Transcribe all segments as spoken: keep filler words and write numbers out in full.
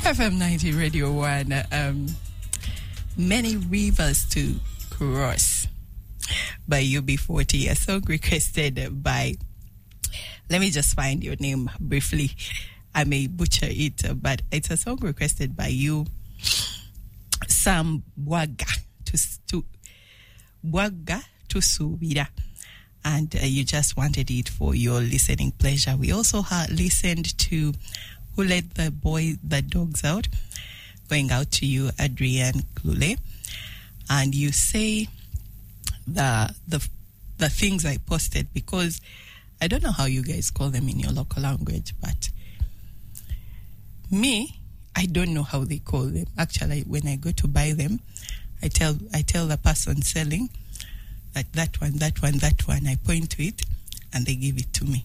F M ninety Radio one. Um, many rivers to cross by U B forty. A song requested by, let me just find your name briefly. I may butcher it, but it's a song requested by you, Sam Bwaga to to Bwaga to Subira, and uh, you just wanted it for your listening pleasure. We also ha- listened to Who Let the Boy the Dogs Out, going out to you, Adrian Klule, and you say the the the things I posted, because I don't know how you guys call them in your local language, but me, I don't know how they call them. Actually, when I go to buy them, I tell I tell the person selling that that one, that one, that one. I point to it, and they give it to me.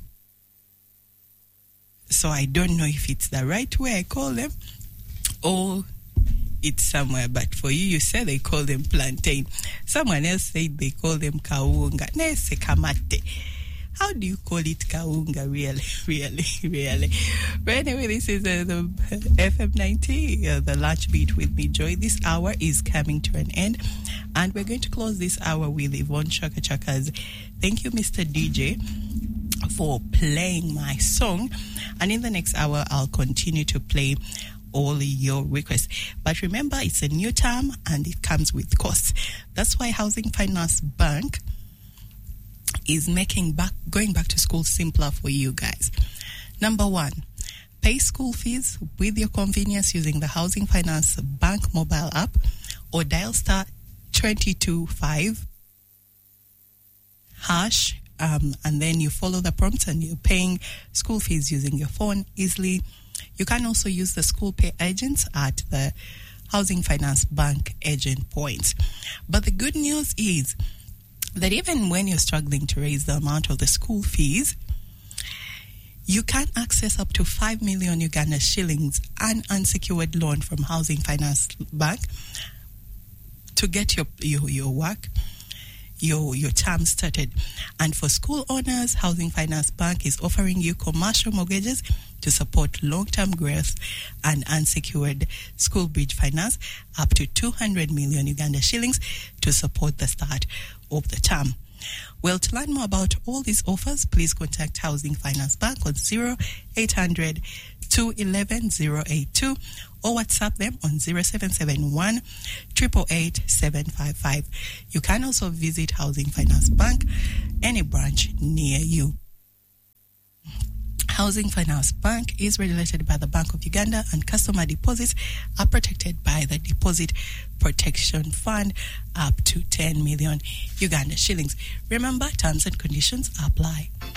So I don't know if it's the right way I call them, or it's somewhere. But for you, you say they call them plantain. Someone else said they call them kaunga. Nese kamate. How do you call it kaunga? Really, really, really. But anyway, this is uh, the F M ninety, uh, the Lunch Beat with me, Joy. This hour is coming to an end, and we're going to close this hour with Yvonne Chaka Chaka's Thank You, Mister D J, for playing my song. And in the next hour, I'll continue to play all your requests. But remember, it's a new term and it comes with costs. That's why Housing Finance Bank is making back going back to school simpler for you guys. Number one, pay school fees with your convenience using the Housing Finance Bank mobile app, or dial star two two five hash, um, and then you follow the prompts and you're paying school fees using your phone easily. You can also use the school pay agents at the Housing Finance Bank agent points. But the good news is that even when you're struggling to raise the amount of the school fees, you can access up to five million Uganda shillings an unsecured loan from Housing Finance Bank to get your your, your work, your your term started. And for school owners, Housing Finance Bank is offering you commercial mortgages to support long-term growth and unsecured school bridge finance up to two hundred million Uganda shillings to support the start of the term. Well, to learn more about all these offers, please contact Housing Finance Bank on zero eight hundred, two one one, zero eight two or WhatsApp them on zero seven seven one, eight eight eight, seven five five. You can also visit Housing Finance Bank, any branch near you. Housing Finance Bank is regulated by the Bank of Uganda, and customer deposits are protected by the Deposit Protection Fund up to ten million Uganda shillings. Remember, terms and conditions apply.